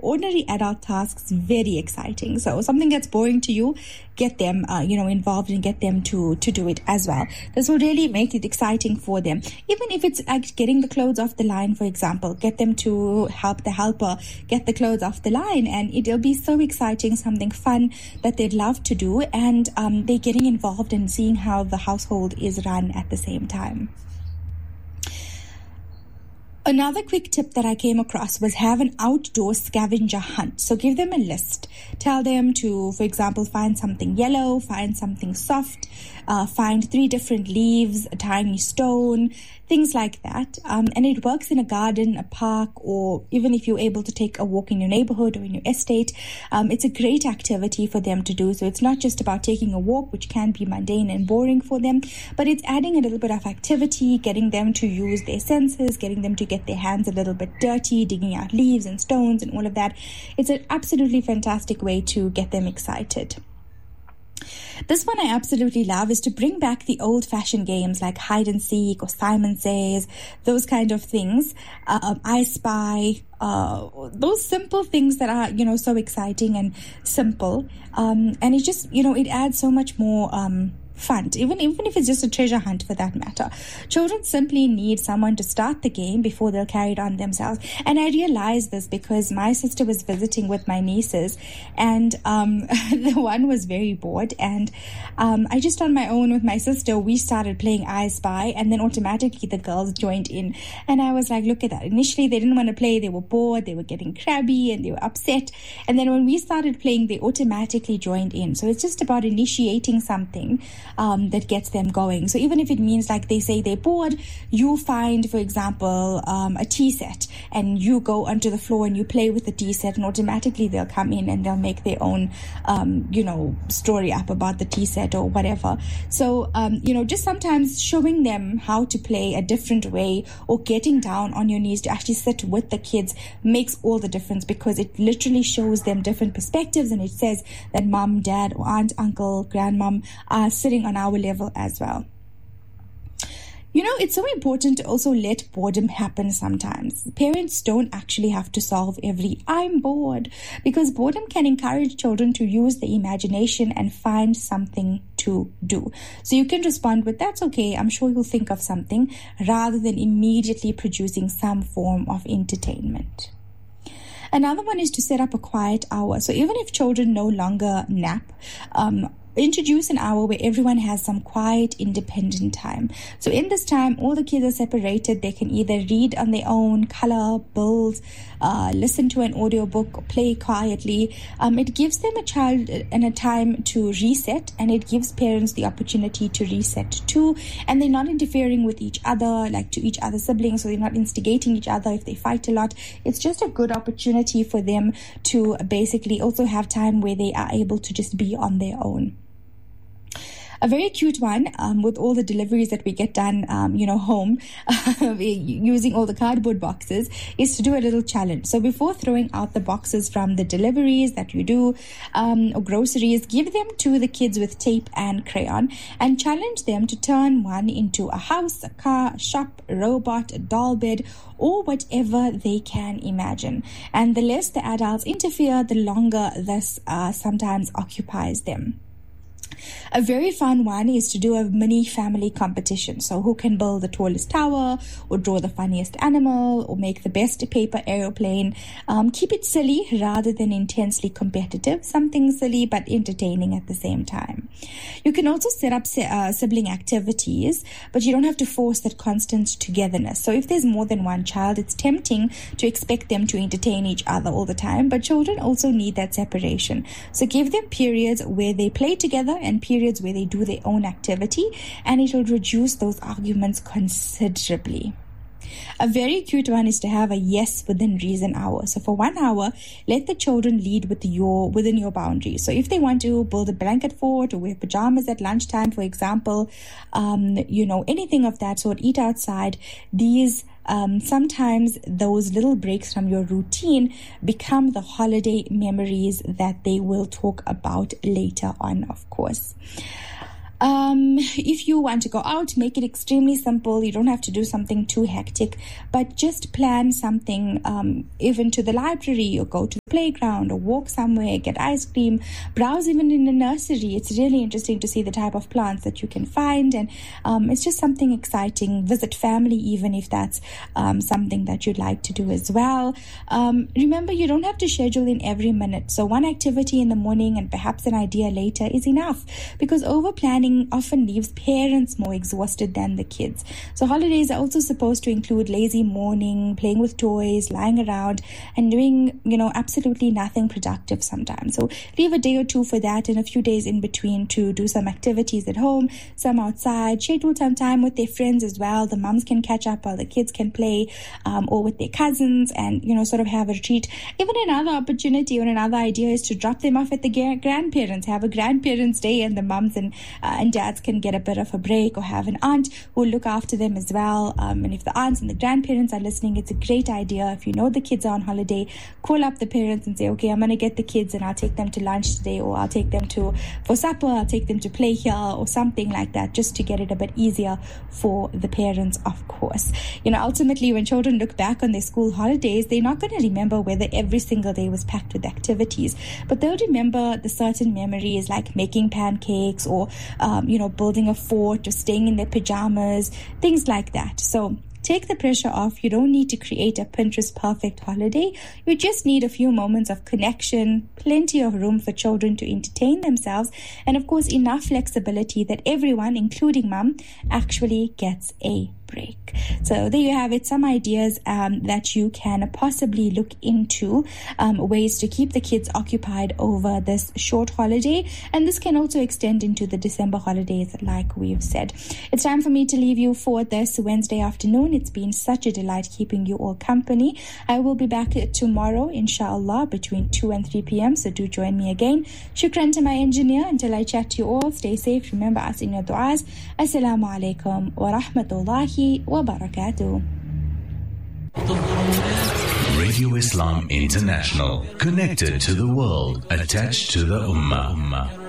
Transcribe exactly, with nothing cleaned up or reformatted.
ordinary adult tasks very exciting. So something that's boring to you, get them, uh, you know, involved and get them to, to do it as well. This will really make it exciting for them. Even if it's like getting the clothes off the line, for example, get them to help the helper get the clothes off the line, and it'll be so exciting, something fun that they'd love to do, and um, they're getting involved and seeing how the household is run at the same time. Another quick tip that I came across was have an outdoor scavenger hunt. So give them a list. Tell them to, for example, find something yellow, find something soft, uh, find three different leaves, a tiny stone, things like that. Um, and it works in a garden, a park, or even if you're able to take a walk in your neighborhood or in your estate. Um, it's a great activity for them to do. So it's not just about taking a walk, which can be mundane and boring for them, but it's adding a little bit of activity, getting them to use their senses, getting them to get their hands a little bit dirty, digging out leaves and stones and all of that. It's an absolutely fantastic way to get them excited. This one I absolutely love is to bring back the old-fashioned games like hide and seek or Simon Says, those kind of things, uh, um, I Spy, uh, those simple things that are, you know, so exciting and simple. Um, and it just, you know, it adds so much more um fun, even even if it's just a treasure hunt for that matter. Children simply need someone to start the game before they'll carry it on themselves. And I realized this because my sister was visiting with my nieces, and um, the one was very bored, and um, I just on my own with my sister, we started playing I Spy, and then automatically the girls joined in. And I was like, look at that. Initially, they didn't want to play. They were bored. They were getting crabby, and they were upset. And then when we started playing, they automatically joined in. So it's just about initiating something Um, that gets them going. So even if it means like they say they're bored, you find, for example, um, a tea set, and you go onto the floor and you play with the tea set, and automatically they'll come in and they'll make their own, um, you know, story up about the tea set or whatever. So, um, you know, just sometimes showing them how to play a different way, or getting down on your knees to actually sit with the kids makes all the difference, because it literally shows them different perspectives, and it says that mom, dad, or aunt, uncle, grandmom are sitting on our level as well. You know, it's so important to also let boredom happen sometimes. Parents don't actually have to solve every I'm bored, because boredom can encourage children to use the imagination and find something to do. So you can respond with, that's okay, I'm sure you'll think of something, rather than immediately producing some form of entertainment. Another one is to set up a quiet hour. So even if children no longer nap, um, introduce an hour where everyone has some quiet, independent time. So in this time, all the kids are separated. They can either read on their own, color, build, uh, listen to an audiobook, or play quietly. Um, it gives them a child and a time to reset, and it gives parents the opportunity to reset too. And they're not interfering with each other, like to each other's siblings, so they're not instigating each other if they fight a lot. It's just a good opportunity for them to basically also have time where they are able to just be on their own. A very cute one, um, with all the deliveries that we get done, um, you know, home, using all the cardboard boxes, is to do a little challenge. So before throwing out the boxes from the deliveries that you do, um, or groceries, give them to the kids with tape and crayon, and challenge them to turn one into a house, a car, a shop, a robot, a doll bed, or whatever they can imagine. And the less the adults interfere, the longer this uh, sometimes occupies them. A very fun one is to do a mini family competition. So who can build the tallest tower, or draw the funniest animal, or make the best paper aeroplane. Um, keep it silly rather than intensely competitive. Something silly but entertaining at the same time. You can also set up uh, sibling activities, but you don't have to force that constant togetherness. So if there's more than one child, it's tempting to expect them to entertain each other all the time, but children also need that separation. So give them periods where they play together and periods where they do their own activity, and it will reduce those arguments considerably. A very cute one is to have a yes within reason hour. So for one hour, let the children lead with your within your boundaries. So if they want to build a blanket fort, or wear pajamas at lunchtime, for example, um, you know, anything of that sort, eat outside, these Um, sometimes those little breaks from your routine become the holiday memories that they will talk about later on, of course. Um, if you want to go out, make it extremely simple. You don't have to do something too hectic, but just plan something, um, even to the library, or go to playground or walk somewhere, get ice cream, browse even in the nursery. It's really interesting to see the type of plants that you can find, and um, it's just something exciting. Visit family, even if that's um, something that you'd like to do as well. Um, remember, you don't have to schedule in every minute. So one activity in the morning and perhaps an idea later is enough, because over planning often leaves parents more exhausted than the kids. So holidays are also supposed to include lazy morning, playing with toys, lying around, and doing, you know, absolutely nothing productive sometimes. So leave a day or two for that, and a few days in between to do some activities at home, some outside, schedule some time with their friends as well. The mums can catch up while the kids can play, um, or with their cousins, and, you know, sort of have a retreat. Even another opportunity or another idea is to drop them off at the grandparents, have a grandparents day, and the mums and, uh, and dads can get a bit of a break, or have an aunt who will look after them as well. Um, and if the aunts and the grandparents are listening, it's a great idea. If you know the kids are on holiday, call up the parents and say, okay, I'm going to get the kids and I'll take them to lunch today, or I'll take them to for supper, I'll take them to play here, or something like that, just to get it a bit easier for the parents, of course. You know, ultimately, when children look back on their school holidays, they're not going to remember whether every single day was packed with activities, but they'll remember the certain memories like making pancakes, or um, you know, building a fort, or staying in their pajamas, things like that. So take the pressure off. You don't need to create a Pinterest perfect holiday. You just need a few moments of connection, plenty of room for children to entertain themselves, and of course enough flexibility that everyone, including mum, actually gets a break. So there you have it, some ideas um, that you can possibly look into, um, ways to keep the kids occupied over this short holiday, and this can also extend into the December holidays like we've said. It's time for me to leave you for this Wednesday afternoon. It's been such a delight keeping you all company. I will be back tomorrow inshallah between two and three p.m, so do join me again. Shukran to my engineer. Until I chat to you all, stay safe, remember us in your du'as. Assalamu alaikum wa rahmatullahi wa barakatuh. Radio Islam International, connected to the world, attached to the Ummah.